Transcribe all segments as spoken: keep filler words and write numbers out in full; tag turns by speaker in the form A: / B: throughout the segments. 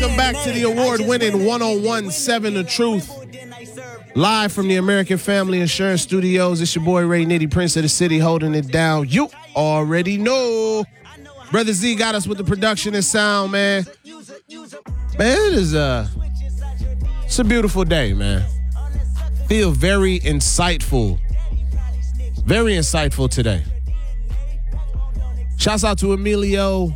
A: Welcome back to the award-winning one oh one point seven The Truth. Live from the American Family Insurance Studios. It's your boy Ray Nitty, Prince of the City, holding it down. You already know. Brother Z got us with the production and sound, man. Man, it is a, it's a beautiful day, man. Feel very insightful. Very insightful today. Shouts out to Emilio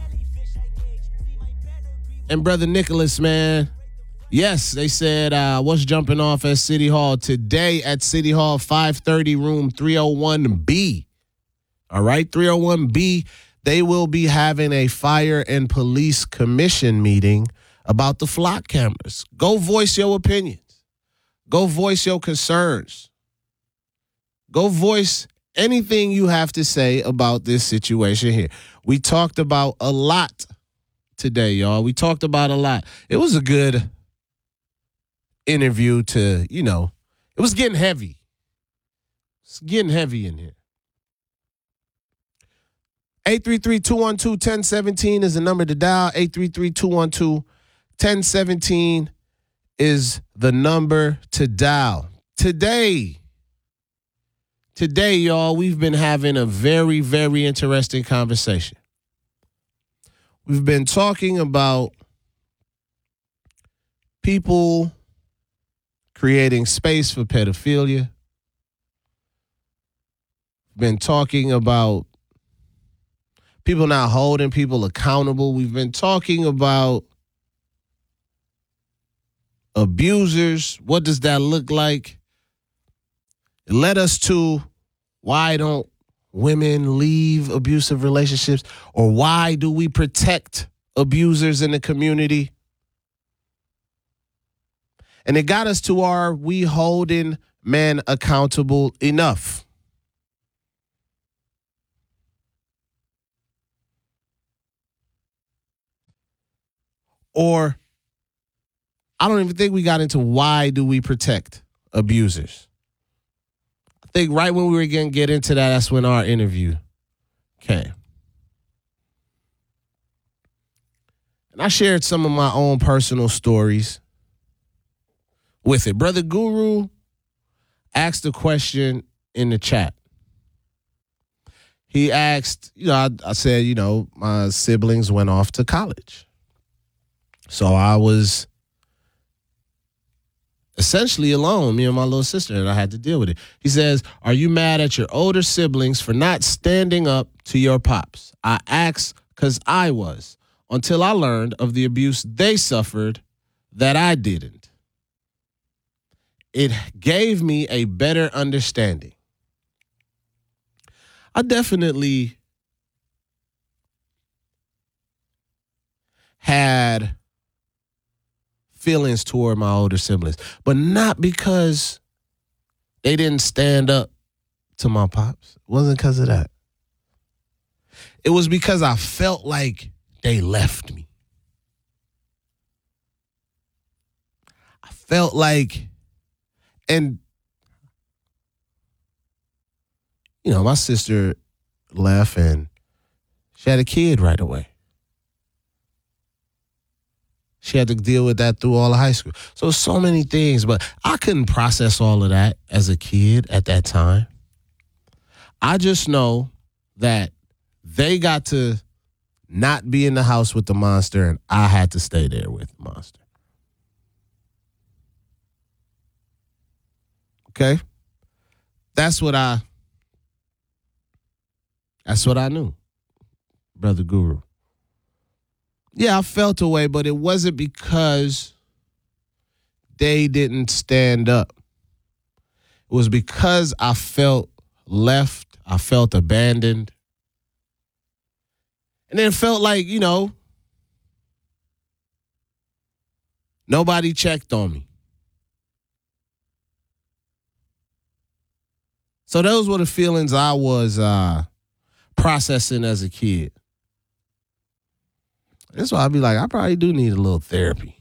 A: and Brother Nicholas, man. Yes, they said uh, what's jumping off at City Hall today at City Hall, five thirty, room three oh one B. All right, three oh one B. They will be having a fire and police commission meeting about the flock cameras. Go voice your opinions. Go voice your concerns. Go voice anything you have to say about this situation here. We talked about a lot today, y'all. We talked about a lot. It was a good interview to, you know, it was getting heavy. It's getting heavy in here. eight three three, two one two, one oh one seven is the number to dial. eight three three, two one two, one oh one seven is the number to dial. Today, today, y'all, we've been having a very, very interesting conversation. We've been talking about people creating space for pedophilia. We've been talking about people not holding people accountable. We've been talking about abusers. What does that look like? It led us to why don't women leave abusive relationships, or why do we protect abusers in the community? And it got us to are we holding men accountable enough? Or I don't even think we got into why do we protect abusers. I think right when we were going to get into that, that's when our interview came. And I shared some of my own personal stories with it. Brother Guru asked a question in the chat. He asked, you know, I, I said, you know, my siblings went off to college. So I was essentially alone, me and my little sister, and I had to deal with it. He says, are you mad at your older siblings for not standing up to your pops? I asked because I was, until I learned of the abuse they suffered that I didn't. It gave me a better understanding. I definitely had feelings toward my older siblings, but not because they didn't stand up to my pops. It wasn't because of that. It was because I felt like they left me. I felt like, and, you know, my sister left and she had a kid right away. She had to deal with that through all of high school. So so many things, but I couldn't process all of that as a kid at that time. I just know that they got to not be in the house with the monster, and I had to stay there with the monster. Okay? That's what I, that's what I knew, Brother Guru. Yeah, I felt a way, but it wasn't because they didn't stand up. It was because I felt left. I felt abandoned. And then felt like, you know, nobody checked on me. So those were the feelings I was uh, processing as a kid. That's why I'd be like, I probably do need a little therapy.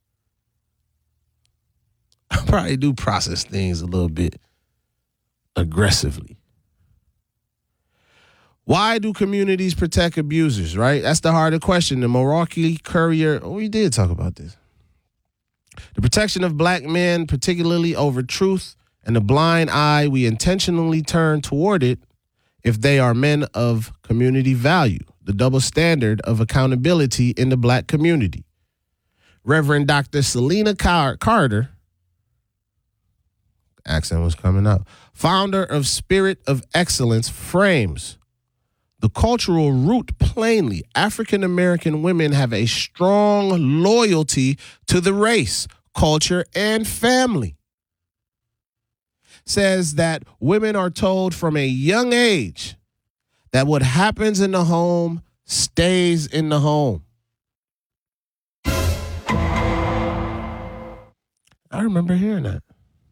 A: I probably do process things a little bit aggressively. Why do communities protect abusers, right? That's the harder question. The Milwaukee Courier, oh, we did talk about this. The protection of black men, particularly over truth and the blind eye we intentionally turn toward it if they are men of community value, the double standard of accountability in the black community. Reverend Doctor Selena Car- Carter, accent was coming up, founder of Spirit of Excellence, frames the cultural root plainly. African American women have a strong loyalty to the race, culture, and family. Says that women are told from a young age that what happens in the home stays in the home. I remember hearing that.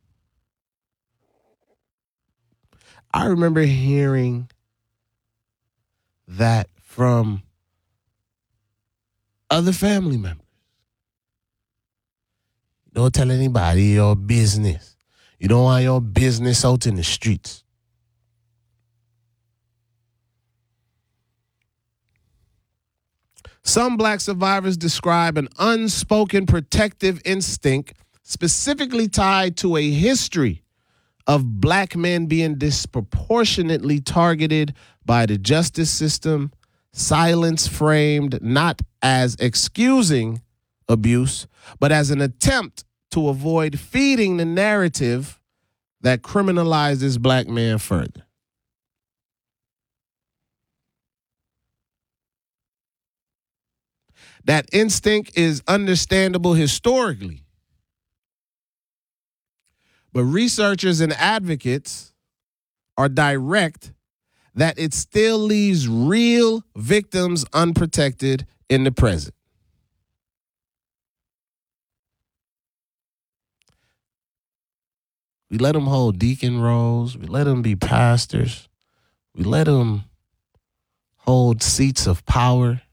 A: I remember hearing that from other family members. Don't tell anybody your business. You don't want your business out in the streets. Some black survivors describe an unspoken protective instinct specifically tied to a history of black men being disproportionately targeted by the justice system, silence framed not as excusing abuse, but as an attempt to avoid feeding the narrative that criminalizes black men further. That instinct is understandable historically, but researchers and advocates are direct that it still leaves real victims unprotected in the present. We let them hold deacon roles. We let them be pastors. We let them hold seats of power.